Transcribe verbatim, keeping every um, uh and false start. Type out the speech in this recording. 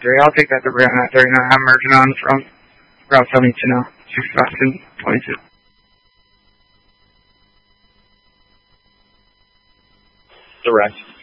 three. I'll take that to Route thirty-nine. I'm merging on from Route seventy-two now. sixty-five to twenty-two. Direct.